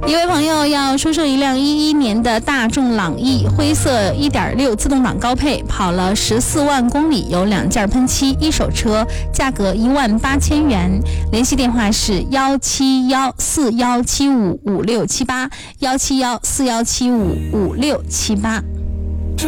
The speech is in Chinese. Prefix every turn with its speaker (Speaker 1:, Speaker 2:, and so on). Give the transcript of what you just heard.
Speaker 1: 一位朋友要出售一辆11年的大众朗逸灰色 1.6 自动挡高配，跑了14万公里，有2件喷漆，一手车，价格18000元。联系电话是17141755678，17141755678。